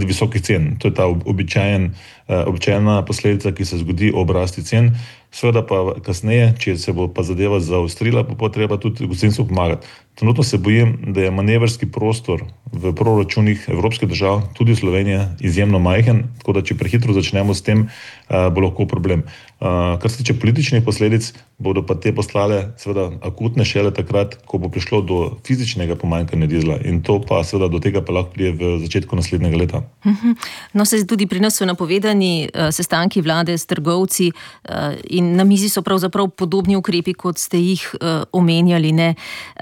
visokih cen. To je ta običajna posledica, ki se zgodi ob rasti cen. Seveda pa kasneje, če se bo pa zadeva zaostrila, bo treba tudi gostinstvu pomagati. Trenutno se bojim, da je manevrski prostor v proračunih evropskih držav, tudi Slovenije, izjemno majhen, tako da če prehitro začnemo s tem, bo lahko problem. Kar se tiče političnih posledic, bodo pa te postale seveda akutne šele takrat, ko bo prišlo do fizičnega pomanjkanja dizla, in to pa seveda do tega pa lahko pride v začetku naslednjega leta. No, se tudi pri nas so napovedani sestanki vlade s trgovci in na mizi so pravzaprav podobni ukrepi, kot ste jih omenjali, ne?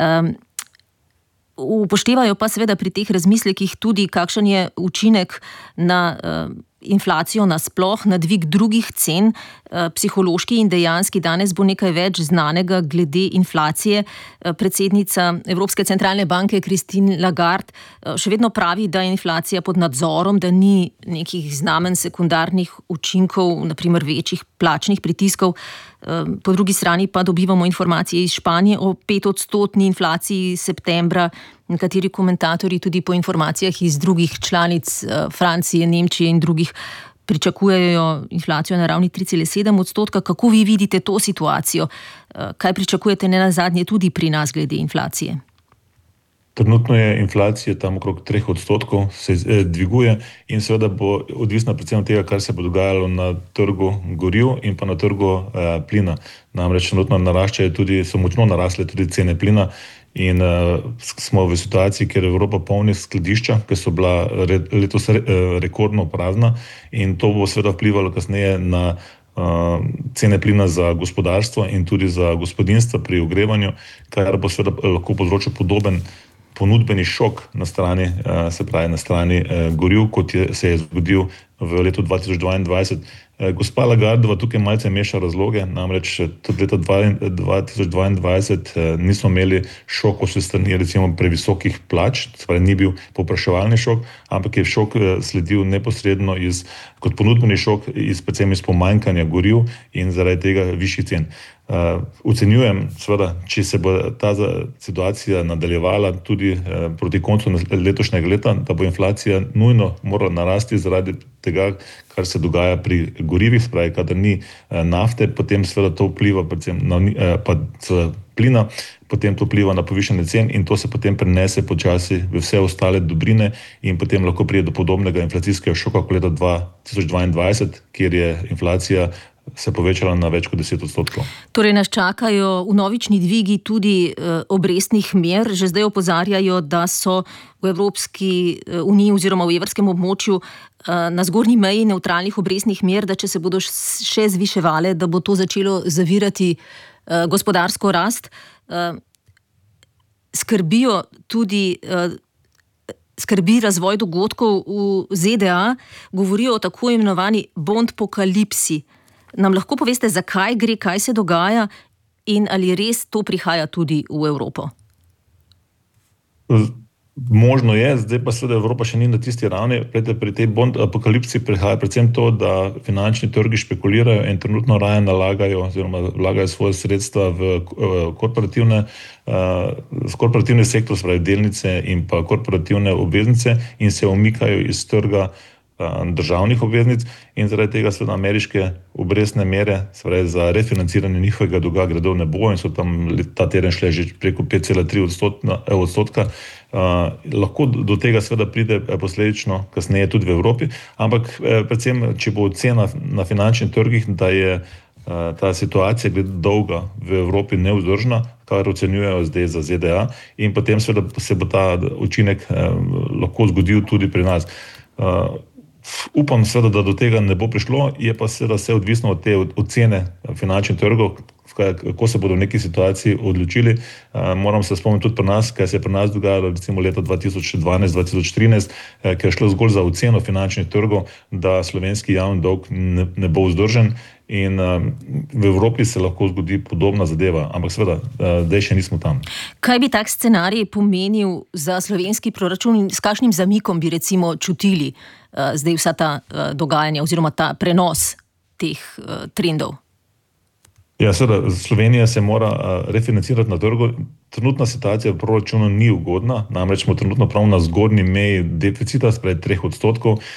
Upoštevajo pa seveda pri teh razmislekih tudi, kakšen je učinek na inflacijo nasploh, na dvig drugih cen, psihološki in dejanski. Danes bo nekaj več znanega glede inflacije. Predsednica Evropske centralne banke Christine Lagarde še vedno pravi, da je inflacija pod nadzorom, da ni nekih znamenj sekundarnih učinkov, naprimer večjih plačnih pritiskov. Po drugi strani pa dobivamo informacije iz Španije o 5-odstotni inflaciji septembra. Nekateri komentatorji tudi po informacijah iz drugih članic Francije, Nemčije in drugih pričakujejo inflacijo na ravni 3,7%. Kako vi vidite to situacijo? Kaj pričakujete nenazadnje tudi pri nas glede inflacije? Trenutno je inflacija tam okrog 3%, se dviguje in seveda bo odvisna predvsem od tega, kar se bo dogajalo na trgu goriv in pa na trgu plina. Namreč trenutno so močno narasle tudi cene plina in smo v situaciji, kjer Evropa polni skladišča, ki so bila letos rekordno prazna, in to bo seveda vplivalo kasneje na cene plina za gospodarstvo in tudi za gospodinjstva pri ogrevanju, kar bo seveda lahko povzročil podoben ponudbeni šok na strani, se pravi na strani goriv, kot se je zgodil v letu 2022. Gospa Lagardova tukaj malce meša razloge, namreč tudi leta 2022 nismo imeli šokov s strani recimo previsokih plač, torej ni bil povpraševalni šok, ampak je šok sledil neposredno kot ponudbeni šok predvsem iz pomanjkanja goriv in zaradi tega višjih cen. Ocenjujem, seveda, če se bo ta situacija nadaljevala tudi proti koncu letošnjega leta, da bo inflacija nujno morala narasti zaradi tega, kar se dogaja pri gorivih, spravi, kadar ni nafte, potem seveda to vpliva predvsem na plina, potem to vpliva na povišanje cen in to se potem prenese počasi v vse ostale dobrine in potem lahko pride do podobnega inflacijskega šoka kot leta 2022, kjer je inflacija se povečala na več kot 10%. Torej nas čakajo vnovični dvigi tudi obrestnih mer. Že zdaj opozarjajo, da so v Evropski uniji oziroma v evrskem območju na zgornji meji nevtralnih obrestnih mer, da če se bodo še zviševale, da bo to začelo zavirati gospodarsko rast. Skrbi razvoj dogodkov v ZDA, govorijo o tako imenovani bondpokalipsi. Nam lahko poveste, zakaj gre, kaj se dogaja in ali res to prihaja tudi v Evropo? Možno je, zdaj pa seveda Evropa še ni na tisti ravni. Pri tej bond apokalipsi prihaja predvsem to, da finančni trgi špekulirajo in trenutno raje nalagajo oziroma vlagajo svoje sredstva v korporativni sektor, spravi delnice in pa korporativne obveznice, in se umikajo iz trga državnih obveznic, in zaradi tega seveda ameriške obrestne mere, spravi za refinanciranje njihovega dolga gredo v nebo in so tam ta teden šle že preko 5,3%. Lahko do tega seveda pride posledično kasneje tudi v Evropi, ampak predvsem, če bo ocena na finančnih trgih, da je ta situacija glede dolga v Evropi nevzdržna, kar ocenjujejo zdaj za ZDA, in potem seveda se bo ta učinek lahko zgodil tudi pri nas. Upam seveda, da do tega ne bo prišlo, je pa seveda vse odvisno od te ocene finančnih trgov, kako se bodo v neki situaciji odločili. Moram se spomniti tudi pri nas, kaj se je pri nas dogajalo recimo leta 2012-2013, ker je šlo zgolj za oceno finančnih trgov, da slovenski javni dolg ne bo vzdržen, in v Evropi se lahko zgodi podobna zadeva, ampak seveda zdaj še nismo tam. Kaj bi tak scenarij pomenil za slovenski proračun in s kakšnim zamikom bi recimo čutili zdaj vsa ta dogajanja oziroma ta prenos teh trendov? Ja, seveda, Slovenija se mora refinancirati na trgu. Trenutna situacija v proračunu ni ugodna, namreč smo trenutno prav na zgornji meji deficita, spravi 3%.